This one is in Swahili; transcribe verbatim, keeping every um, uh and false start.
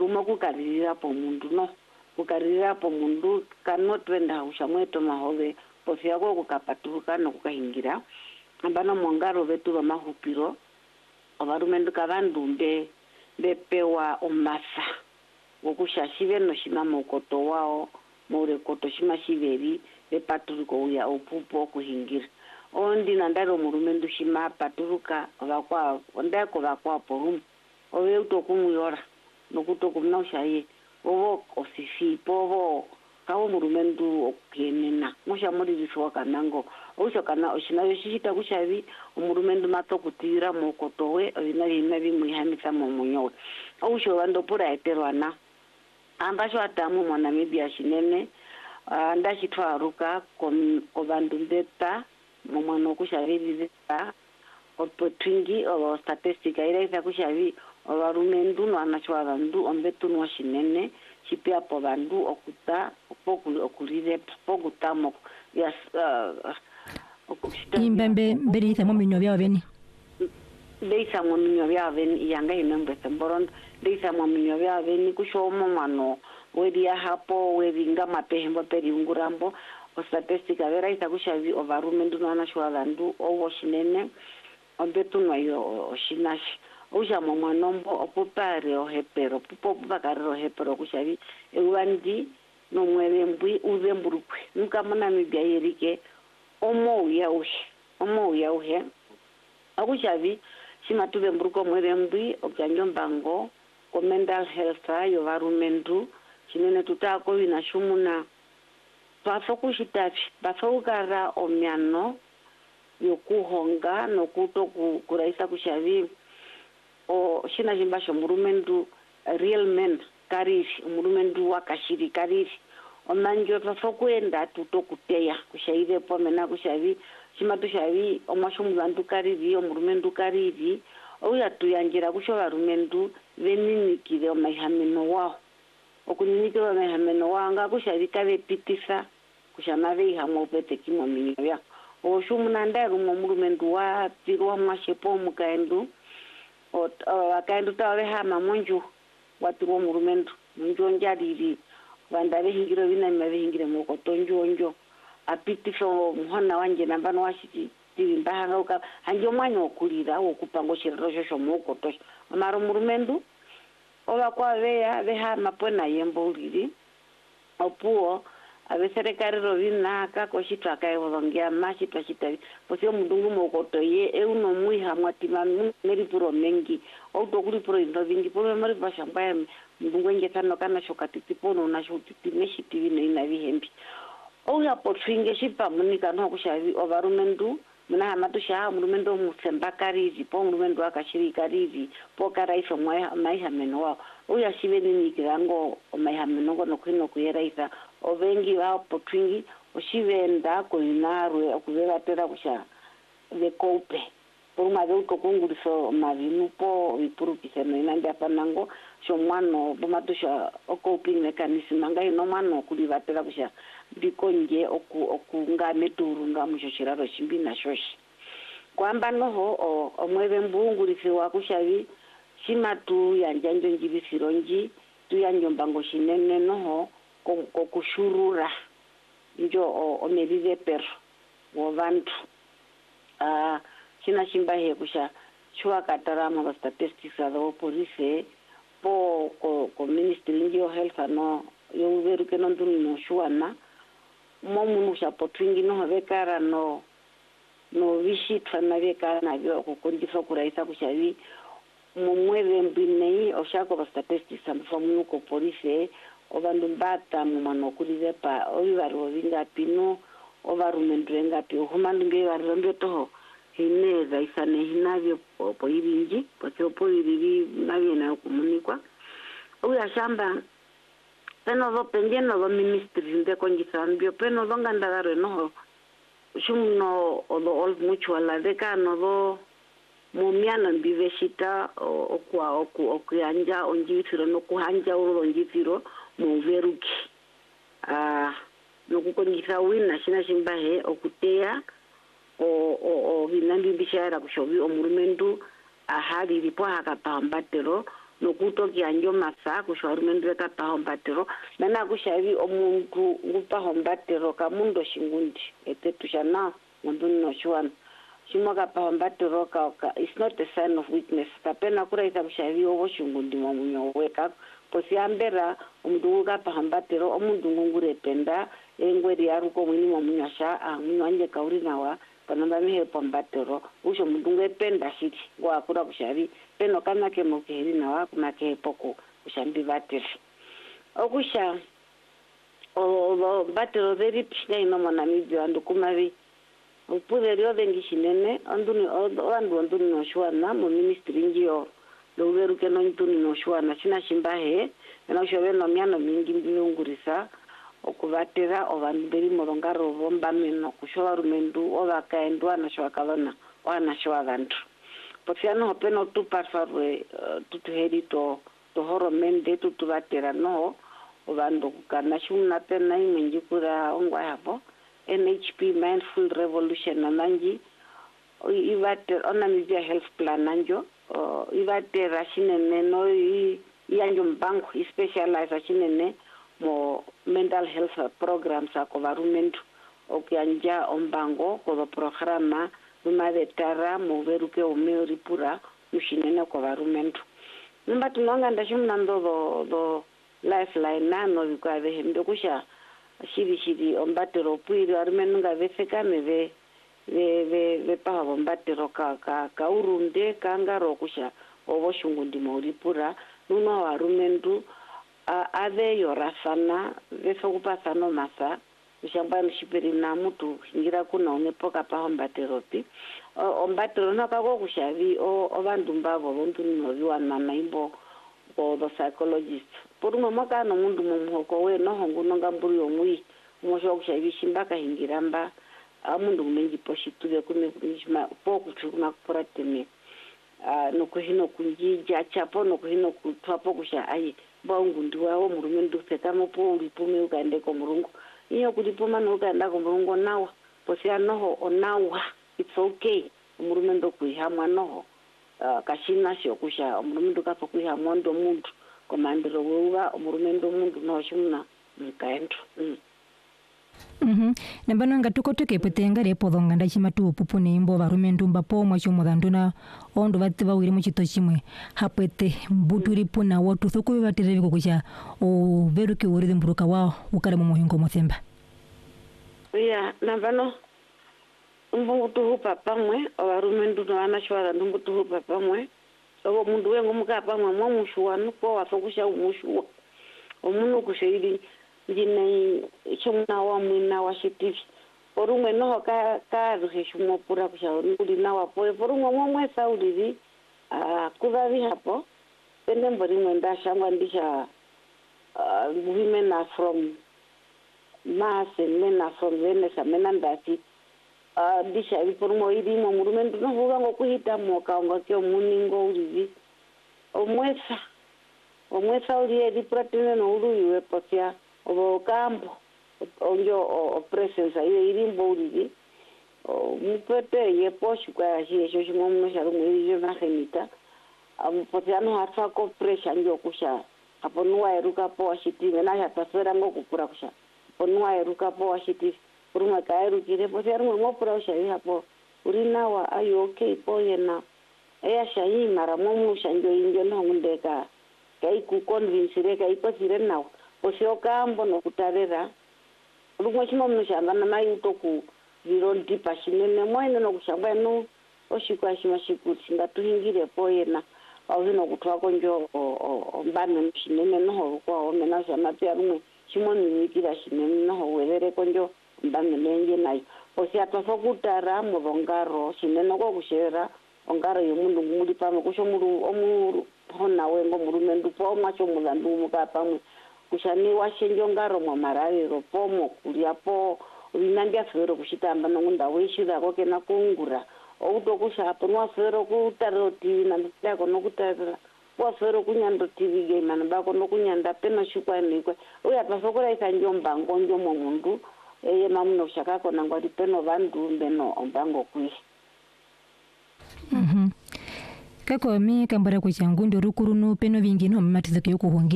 ruma kukaririra po mundu no kukaririra po mundu kanotwenda ushamweto mahove posi yako kukapaturuka no kukahingira ambano mongaro vetu wa mahupiro abarumendu kabandumbe bepewa umasa wokushashive no shima mokoto wao more koto shima shiveri bepaturuko uya upupo kuhingira ondi nandaro murumendu shima paturuka wakwa ondako wakwa porum owe utokumuyora nokutokumna ushaye owo osifi povo kawo murumendu okenena musha muri bishoka nango usho kana oshina yoshita kushavi umurumendu matokutira mokotowe obina bina bimuhamisa mu munyowe usho bando pura eterwana ambasho atamu mwana media shinene ndashitwaruka ko bandu ndeta mu mwana kushavi bizita opotringi o statistika ira kushavi obarumendu no anachwa bandu ombetu no shinene chipia po bandu okuta opoku okurire pokutamo yes imbembe berita mo minyo bya beni deisa mo minyo bya beni yanga inembe temboron deisa mo minyo bya beni kushomo mano wedi ya hapo wedi ngama pehembo peri ungurambo o statistika vera ita kushavi obarumendu no anachwa bandu owo shinene ombetu no yo shinashi uja mama nombo opupare o hepero pupo bakare o hepero kushavi ewandi no mwelembwi uzemburukwe nukamana mibya yerike omo ya uhe omo ya uhe akushavi simatube mburuko mwelembwi okyanjo mbango ko mental health yo varumendu chinene tutako wina shumuna twafokushitafi bafokara omyano yokuhonga nokuto kuraisa kushavi o shina jimbasho murumendu real men kariri murumendu wakashiri kariri omanjo twafokwenda tutokuteya kushaire pomena kushavi shimatu shavi omashumulandu kariri omurumendu kariri oya tuyangira kushoba rumendu veninikire omaihameno wao okuninikire omaihameno wanga kushavi kabe pitisa kushama veihamwe upete kimwe minyo o shumunanda rumo murumendu wa tirwa mwashepo mukaendu o akaendu tawe hama monju watu murumendu monju njariri bandare hingiro bina mabihingire moko tonjo onjo apitiso muhona wanje nambano washiti timbahanga uka hanjo mwanyo okulira okupango shiriro shosho moko to amaro murumendu oba kwa veya beha mapona yembo uliri opuo abe serikali robina ka koshitwa ka evongia mashi twashita posio mudungu mokoto ye euno muiha mwatima meri puro mengi auto kuri puro ndo vingi puro mari bashamba mudungu ngetano kana shokati tipono na shoti meshi tivino ina vihembi o ya potringe shipa munika no kushavi overumendu muna hamatu sha murumendu musemba karizi po murumendu akashiri karizi po karaisa mwa maiha menwa o ya shiveni nikirango maiha menongo no kwino kuyeraisa ovengi wa potringi oshivenda ko inarwe okuvera tera kusha de coupe por ma do kokunguriso mavinu po vipurukise no inanda panango shomwano bomatusha okoping mechanism ngai no mano kulivatera kusha bikonje oku okunga meturunga mushoshiraro shimbina shoshi kwamba noho omwebe mbungurife wakushavi shimatu yanjanjo njibisironji tuyanjombango shinene noho kokushurura njo omerize per wo vantu ah china shimba he kusha chua katarama ba statistics ado police po ko ko ministry ndio health no yo veru ke non dun no shuana mo munu sha potringi no vekara no no vishi tsana vekara na byo ko kondisa kuraisa kushavi mo mweve mbinei oshako ba statistics amfamu ko police obandu mbata mu manokurize pa oyibaro vinga pino obarumendwe ngapi humandu nge barombe toho hineza isane hinavyo po ibinji po po ibiri navyo na komunikwa oya shamba peno do penjeno do ministry de konjisambio peno do ngandagaro no shumno odo ol mucho la deka no do mumiana biveshita okwa oku okuyanja onjitiro no kuhanja uro onjitiro mu veruki ah no kukonjisa wina shina shimbahe okuteya o o o vinambi bishara kushobi omurumendu ahali lipo hakapambatero nokutoki anjo masa kushaurumendwe kapaho mbatero mena kushavi omuntu ngupaho mbatero kamundo shingundi etetushana mundu noshwana shimo kapaho mbatero ka it's not a sign of weakness kapena kuraita kushavi obo shingundi mwamunyo weka posi ambera omuntu kapaho mbatero omuntu ngungure penda engweri yaruko mwini mwamunyasha amwanje kauri nawa panamba mihe pambatero usho mundu ngependa shiti ngwa kura kushavi peno kana ke mukeri nawa kuna ke poko kushambi batero okusha o batero very pishna ino monamibio andu kumavi upure rio vengi shinene anduni andu anduni no shwana mo ministry njio lo veruke no ntuni no shwana sina shimbahe na ushobe no myano mingi mbiungurisa okuvatera ovandu beri morongaro bomba meno kushowa rumendu ovakaendwa na shwakalona wana shwa vantu pofiano hopeno tu parfarwe tutu heri to to horo mende tutu vatera no ovandu kana shuna pena imenji kura ongwa hapo N H P Mindful Revolution nanji ivatera ona mivya health plan nanjo ivatera shinene no yanjo mbangu specialize shinene mo mental health programs ako varumendu okyanja ombango ko programa lumavetara mo veruke omeori pura mushinene ko varumendu numba tunonga ndashimnando do do lifeline nano bikwabe hembe kusha shiri shiri ombatero puiri varumendu ngaveseka meve ve ve ve pa ombatero ka ka ka urunde kangaro kusha obo shungundi mo ripura nuno varumendu ave yorasana vesokupasano masa ushamba nishipiri na mutu ngira kuna unepoka pa ombateropi ombatero nakako kushavi o obandu mbavo bontu noviwa na naimbo o the psychologist poruma maka no mundu mumhoko we no hongu ngamburi omwi umosho kushavi shimbaka hingiramba amundu mengi poshituge kume kunishima poku chukuna kuporateme no kuhino kunjija chapo no kuhino kutwapo kusha ai baungu ndiwawo murumendu petamo po ulipume ukaende ko murungu iyo kulipuma no ukaenda ko murungu nawa posia noho onawa it's okay murumendu kuihamwa noho uh, kashina sho kusha murumendu kapo kuihamwa ndo mundu komandiro wewa murumendu mundu no shimna mkaendo mm. Mhm. Nembano ngatuko tuke potenga repo donga ndachima tu pupune imbo varumendu mbapo mwacho mudanduna ondo vatiba wiri muchito chimwe hapete mbuturi puna watu thuku vatireve kukucha o veruke uri mburuka wao ukare mu muhingo muthemba. Yeah, nambano mbungu tuhupa pamwe varumendu no anashwara ndungu tuhupa pamwe obo mundu wengo muka pamwe mwa mushuwa nuko wafokusha umushuwa omuno kushairi njine chumna wa mwina wa shitivi porumwe noho ka ka ruhishumo pura kushauri kuli na wapo porumwe momwe saudiri ah kuvavi hapo pende mbori mwenda shamba ndisha women are from mass and men are from Venice mena ndati ah ndisha porumwe iri mo murumendu no vuga ngo kuhita moka ngo kyo muningo urivi omwesa omwesa uri edi pratine no uruiwe posia obo campo onjo o presence ile irimbo uri mupete ye poshu kwa hiyo sho shimomo sharu mwiri na genita am potiano hatfa ko pressure njo kusha aponwa eruka po ashiti na ya tasera ngo kupura kusha aponwa eruka po ashiti uruma kairu kire potiano ngo pura sha hapo urina wa ayo okay po yena eya shayi mara momu shanjo injo no ngundeka kai ku convince re kai pasire nawo osho kambo no kutarera rumwe chimo mshamba na mai utoku zero dipa shinene mwana no kushamba no oshikwa shima shikuti ngatuhingire poyena awino kutwako njo mbane mshinene no kwa omena shama pya rumwe chimo nimikira shinene no werere konjo mbane lenge nayo osi atafo kutara murongaro shinene ko kushera ongaro yomundu ngumudi pamwe kusho muru omuru hona wengo murumendu po macho mulandu muka pamwe kushani washenjo ngaro mwa marariro pomo kuliapo vinambia fero kushitamba nongunda weshira koke na kungura outo kushapo nwa fero kutaro tv na ndako nokutarira wa fero kunyando tv game na bako nokunyanda peno shukwa nikwe uya pasokora isanjo mbango njo mundu eye mamuno shakako nangwali peno vandu mbeno ombango kwi mhm kakomi kambara kuchangu ndio rukuru no peno vingi no matizeke yokuhongi